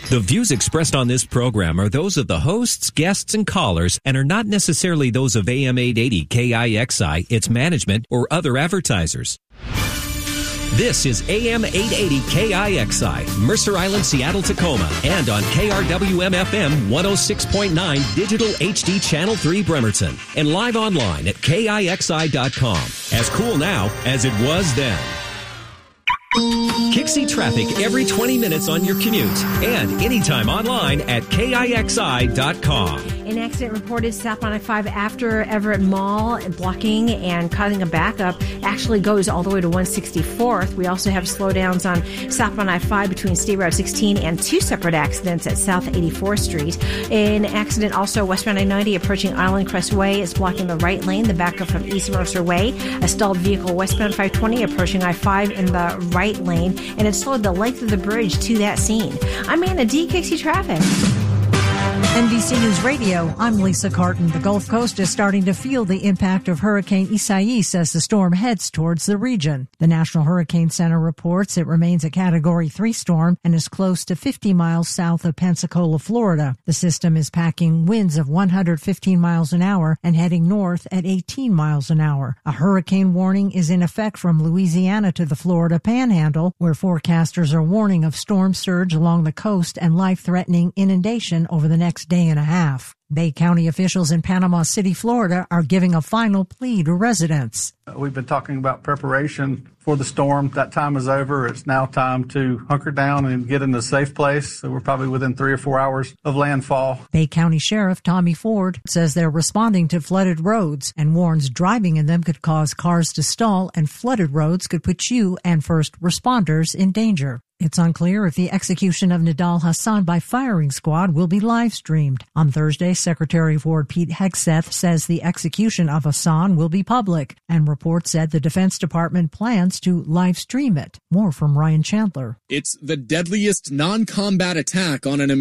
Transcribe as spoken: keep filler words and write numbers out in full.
The views expressed on this program are those of the hosts, guests, and callers and are not necessarily those of A M eight eighty K I X I, its management, or other advertisers. This is A M eight eighty K I X I, Mercer Island, Seattle, Tacoma, and on K R W M F M one oh six point nine Digital H D Channel three Bremerton, and live online at K I X I dot com. As cool now as it was then. Kixie traffic every twenty minutes on your commute and anytime online at K I X I dot com. An accident reported southbound I five after Everett Mall, blocking and causing a backup. Actually goes all the way to one sixty-fourth. We also have slowdowns on southbound I five between State Route sixteen and two separate accidents at South eighty-fourth Street. An accident also westbound I ninety approaching Island Crest Way is blocking the right lane. The backup from East Mercer Way. A stalled vehicle westbound five twenty approaching I five in the right lane, and it slowed the length of the bridge to that scene. I'm Anna D. Kixie Traffic. N B C News Radio, I'm Lisa Carton. The Gulf Coast is starting to feel the impact of Hurricane Isaias as the storm heads towards the region. The National Hurricane Center reports it remains a Category three storm and is close to fifty miles south of Pensacola, Florida. The system is packing winds of one hundred fifteen miles an hour and heading north at eighteen miles an hour. A hurricane warning is in effect from Louisiana to the Florida Panhandle, where forecasters are warning of storm surge along the coast and life-threatening inundation over the next day and a half. Bay County officials in Panama City, Florida, are giving a final plea to residents. We've been talking about preparation for the storm. That time is over. It's now time to hunker down and get in a safe place. So we're probably within three or four hours of landfall. Bay County Sheriff Tommy Ford says they're responding to flooded roads and warns driving in them could cause cars to stall, and flooded roads could put you and first responders in danger. It's unclear if the execution of Nidal Hassan by firing squad will be live streamed. On Thursday, Secretary of War Pete Hegseth says the execution of Hassan will be public, and reports said the Defense Department plans to live stream it. More from Ryan Chandler. It's the deadliest non-combat attack on an American